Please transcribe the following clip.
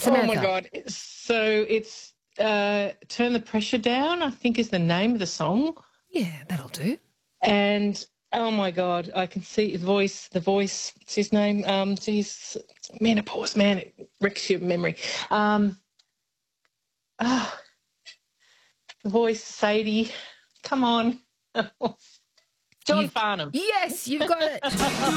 Oh my Samantha. God. So it's Turn the Pressure Down, I think is the name of the song. Yeah, that'll do. And oh my God, I can see the voice, what's his name? Geez, menopause, man, it wrecks your memory. Oh, the voice, Sadie. Come on. John Farnham. Yes, you've got it.